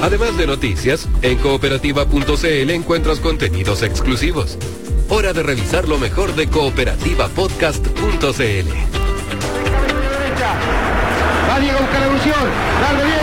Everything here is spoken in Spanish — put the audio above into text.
Además de noticias, en cooperativa.cl encuentras contenidos exclusivos. Hora de revisar lo mejor de cooperativapodcast.cl. Va Diego a buscar la evolución. Largo bien.